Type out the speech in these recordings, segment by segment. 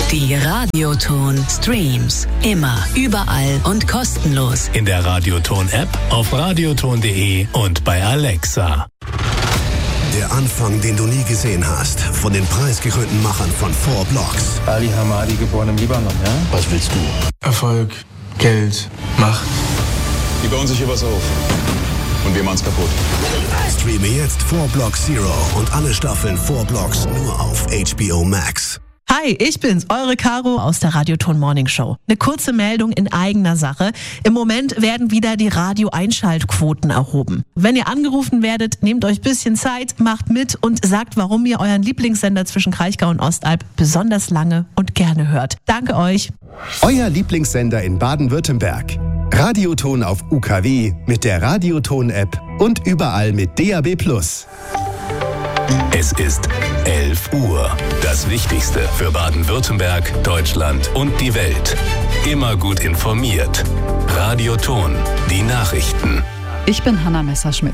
Die Radioton Streams. Immer, überall und kostenlos. In der Radioton-App, auf radioton.de und bei Alexa. Der Anfang, den du nie gesehen hast, von den preisgekrönten Machern von 4 Blocks. Ali Hamadi, geboren im Libanon, ja? Was willst du? Erfolg, Geld, Macht. Die bauen sich hier was auf. Und wir machen's kaputt. Streame jetzt 4 Blocks Zero und alle Staffeln 4 Blocks nur auf HBO Max. Hi, ich bin's, eure Caro aus der Radioton Morning Show. Eine kurze Meldung in eigener Sache. Im Moment werden wieder die Radio-Einschaltquoten erhoben. Wenn ihr angerufen werdet, nehmt euch ein bisschen Zeit, macht mit und sagt, warum ihr euren Lieblingssender zwischen Kraichgau und Ostalb besonders lange und gerne hört. Danke euch. Euer Lieblingssender in Baden-Württemberg. Radioton auf UKW mit der Radioton-App und überall mit DAB+. Es ist 11 Uhr. Das Wichtigste für Baden-Württemberg, Deutschland und die Welt. Immer gut informiert. Radioton, die Nachrichten. Ich bin Hanna Messerschmidt.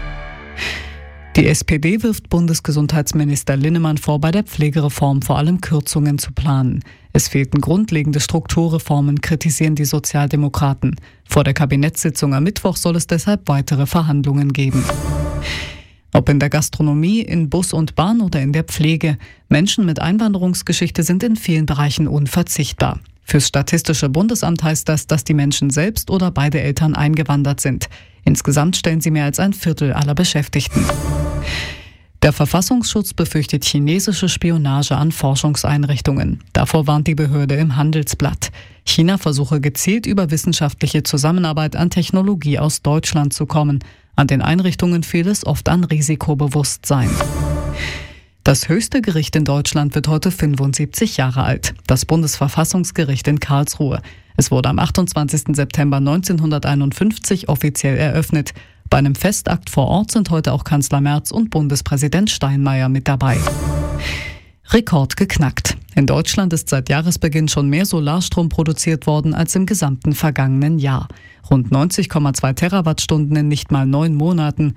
Die SPD wirft Bundesgesundheitsminister Linnemann vor, bei der Pflegereform vor allem Kürzungen zu planen. Es fehlten grundlegende Strukturreformen, kritisieren die Sozialdemokraten. Vor der Kabinettssitzung am Mittwoch soll es deshalb weitere Verhandlungen geben. Ob in der Gastronomie, in Bus und Bahn oder in der Pflege, Menschen mit Einwanderungsgeschichte sind in vielen Bereichen unverzichtbar. Fürs Statistische Bundesamt heißt das, dass die Menschen selbst oder beide Eltern eingewandert sind. Insgesamt stellen sie mehr als ein Viertel aller Beschäftigten. Der Verfassungsschutz befürchtet chinesische Spionage an Forschungseinrichtungen. Davor warnt die Behörde im Handelsblatt. China versuche gezielt über wissenschaftliche Zusammenarbeit an Technologie aus Deutschland zu kommen. An den Einrichtungen fehlt es oft an Risikobewusstsein. Das höchste Gericht in Deutschland wird heute 75 Jahre alt. Das Bundesverfassungsgericht in Karlsruhe. Es wurde am 28. September 1951 offiziell eröffnet. Bei einem Festakt vor Ort sind heute auch Kanzler Merz und Bundespräsident Steinmeier mit dabei. Rekord geknackt. In Deutschland ist seit Jahresbeginn schon mehr Solarstrom produziert worden als im gesamten vergangenen Jahr. Rund 90,2 Terawattstunden in nicht mal 9 Monaten.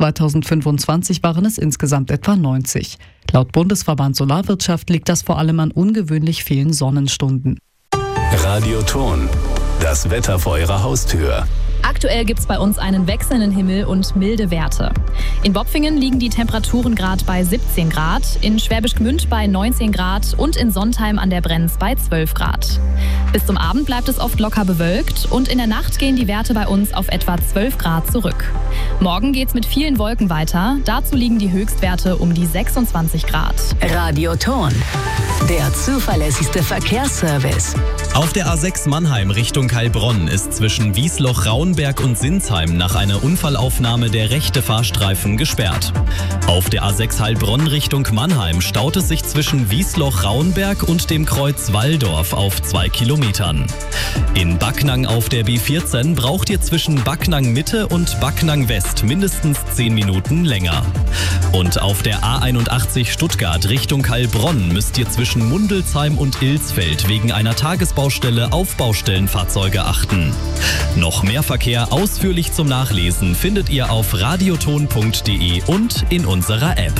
2025 waren es insgesamt etwa 90. Laut Bundesverband Solarwirtschaft liegt das vor allem an ungewöhnlich vielen Sonnenstunden. Radioton, das Wetter vor Ihrer Haustür. Aktuell gibt es bei uns einen wechselnden Himmel und milde Werte. In Bopfingen liegen die Temperaturen gerade bei 17 Grad, in Schwäbisch Gmünd bei 19 Grad und in Sontheim an der Brenz bei 12 Grad. Bis zum Abend bleibt es oft locker bewölkt und in der Nacht gehen die Werte bei uns auf etwa 12 Grad zurück. Morgen geht's mit vielen Wolken weiter. Dazu liegen die Höchstwerte um die 26 Grad. Radioton, der zuverlässigste Verkehrsservice. Auf der A6 Mannheim Richtung Heilbronn ist zwischen Wiesloch-Rauenberg und Sinsheim nach einer Unfallaufnahme der rechte Fahrstreifen gesperrt. Auf der A6 Heilbronn Richtung Mannheim staut es sich zwischen Wiesloch-Rauenberg und dem Kreuz Walldorf auf 2 Kilometern. In Backnang auf der B14 braucht ihr zwischen Backnang Mitte und Backnang West mindestens 10 Minuten länger. Und auf der A81 Stuttgart Richtung Heilbronn müsst ihr zwischen Mundelsheim und Ilsfeld wegen einer Tagesbaustelle auf Baustellenfahrzeuge achten. Noch mehr Verkehr ausführlich zum Nachlesen findet ihr auf radioton.de und in unserer App.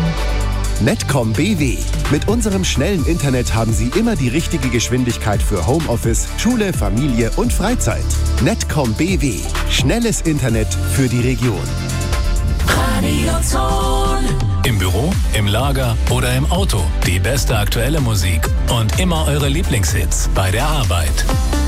Netcom BW. Mit unserem schnellen Internet haben Sie immer die richtige Geschwindigkeit für Homeoffice, Schule, Familie und Freizeit. Netcom BW. Schnelles Internet für die Region. Radioton. Im Büro, im Lager oder im Auto. Die beste aktuelle Musik und immer eure Lieblingshits bei der Arbeit.